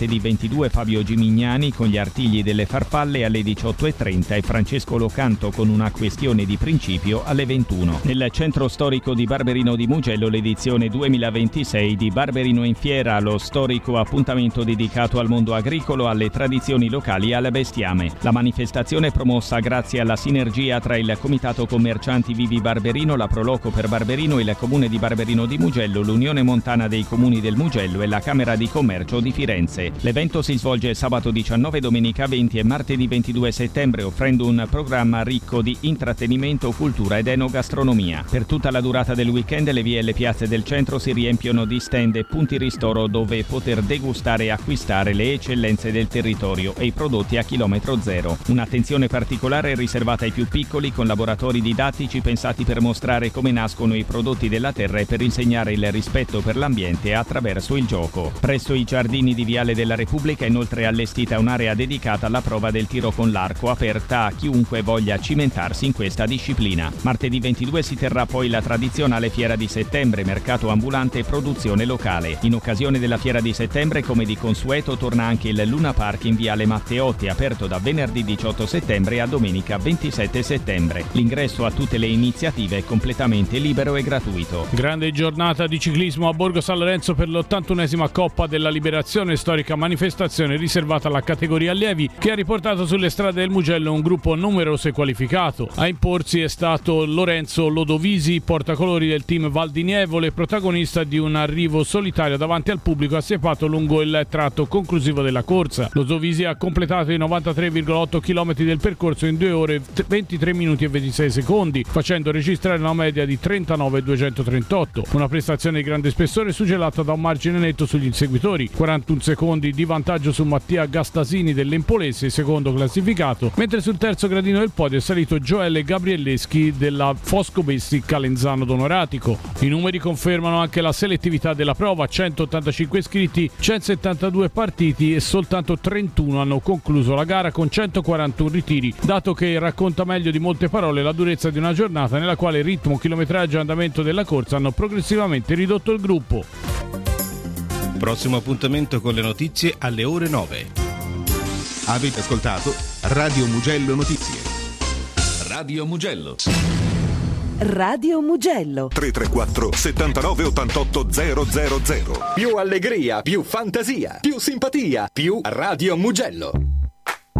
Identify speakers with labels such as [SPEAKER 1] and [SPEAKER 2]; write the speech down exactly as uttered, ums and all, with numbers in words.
[SPEAKER 1] martedì ventidue Fabio Gimignani con gli artigli delle farfalle alle diciotto e trenta e Francesco Locanto con una questione di principio alle ventuno. Nel centro storico di Barberino di Mugello l'edizione duemilaventisei di Barberino in Fiera, lo storico appuntamento dedicato al mondo agricolo, alle tradizioni locali e al bestiame. La manifestazione è promossa grazie alla sinergia tra il Comitato Commercianti Vivi Barberino, la Proloco per Barberino, il Comune di Barberino di Mugello, l'Unione Montana dei Comuni del Mugello e la Camera di Commercio di Firenze. L'evento si svolge sabato diciannove, domenica venti e martedì ventidue settembre, offrendo un programma ricco di intrattenimento, cultura ed enogastronomia. Per tutta la durata del weekend le vie e le piazze del centro si riempiono di stand e punti ristoro dove poter degustare e acquistare le eccellenze del territorio e i prodotti a chilometro zero. Un'attenzione particolare è riservata ai più piccoli, con laboratori didattici pensati per mostrare come nascono i prodotti della terra e per insegnare il rispetto per l'ambiente attraverso il gioco. Presso i giardini di Viale della Repubblica è inoltre allestita un'area dedicata alla prova del tiro con l'arco, aperta a chiunque voglia cimentarsi in questa disciplina. Martedì ventidue si terrà poi la tradizionale Fiera di Settembre, mercato ambulante e produzione locale. In occasione della Fiera di Settembre, come di consueto, torna anche il Luna Park in Viale Matteotti, aperto da venerdì diciotto settembre a domenica ventisette settembre. L'ingresso a tutte le iniziative è completamente libero e gratuito.
[SPEAKER 2] Grande giornata di ciclismo a Borgo San Lorenzo per l'ottantunesima Coppa della Liberazione, storica manifestazione riservata alla categoria allievi che ha riportato sulle strade del Mugello un gruppo numeroso e qualificato. A imporsi è stato Lorenzo Lodovisi, portacolori del team Val di Nievole, protagonista di un arrivo solitario davanti al pubblico assiepato lungo il tratto conclusivo della corsa. Lodovisi ha completato i novantatré virgola otto chilometri del percorso in due ore ventitré minuti e ventisei secondi, facendo registrare una media di trentanove virgola duecentotrentotto, una prestazione di grande spessore suggellata da un margine netto sugli inseguitori, quarantuno secondi di vantaggio su Mattia Gastasini dell'Empolese, secondo classificato, mentre sul terzo gradino del podio è salito Gioele Gabrielleschi della Foscobessi Calenzano Donoratico. I numeri confermano anche la selettività della prova: centottantacinque iscritti, centosettantadue partiti e soltanto trentuno hanno concluso la gara con centoquarantuno ritiri, dato che racconta meglio di molte parole la durezza di una giornata nella quale ritmo, chilometraggio e andamento della corsa hanno progressivamente ridotto il gruppo.
[SPEAKER 3] Prossimo appuntamento con le notizie alle ore nove.
[SPEAKER 4] Avete ascoltato Radio Mugello Notizie.
[SPEAKER 5] Radio Mugello.
[SPEAKER 6] Radio Mugello.
[SPEAKER 4] tre tre quattro settantanove ottantotto zero zero zero.
[SPEAKER 5] Più allegria, più fantasia, più simpatia, più Radio Mugello.